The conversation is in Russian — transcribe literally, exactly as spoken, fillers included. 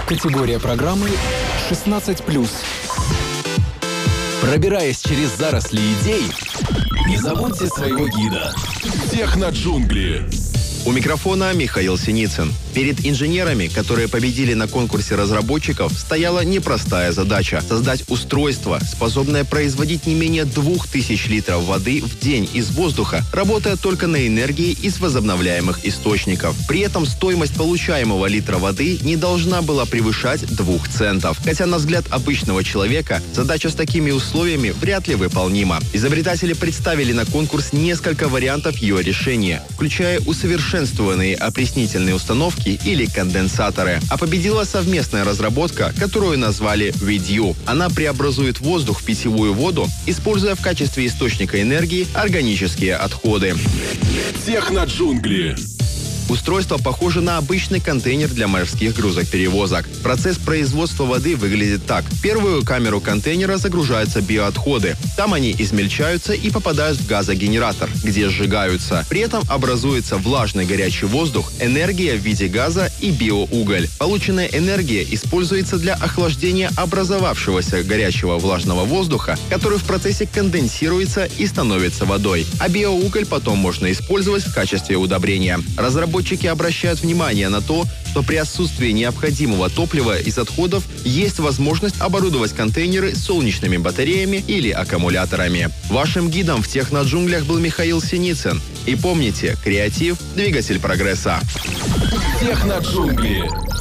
Категория программы шестнадцать плюс. Пробираясь через заросли идей, не забудьте своего гида. Техноджунгли. У микрофона Михаил Синицын. Перед инженерами, которые победили на конкурсе разработчиков, стояла непростая задача – создать устройство, способное производить не менее двух тысяч литров воды в день из воздуха, работая только на энергии из возобновляемых источников. При этом стоимость получаемого литра воды не должна была превышать двух центов. Хотя, на взгляд обычного человека, задача с такими условиями вряд ли выполнима. Изобретатели представили на конкурс несколько вариантов ее решения, включая усовершенствованные опреснительные установки или конденсаторы. А победила совместная разработка, которую назвали видью. Она преобразует воздух в питьевую воду, используя в качестве источника энергии органические отходы. Техноджунгли. Устройство похоже на обычный контейнер для морских грузоперевозок. Процесс производства воды выглядит так. В первую камеру контейнера загружаются биоотходы. Там они измельчаются и попадают в газогенератор, где сжигаются. При этом образуется влажный горячий воздух, энергия в виде газа и биоуголь. Полученная энергия используется для охлаждения образовавшегося горячего влажного воздуха, который в процессе конденсируется и становится водой. А биоуголь потом можно использовать в качестве удобрения. Разработчики Разработчики обращают внимание на то, что при отсутствии необходимого топлива из отходов есть возможность оборудовать контейнеры солнечными батареями или аккумуляторами. Вашим гидом в техноджунглях был Михаил Синицын. И помните, креатив – двигатель прогресса. Техноджунгли.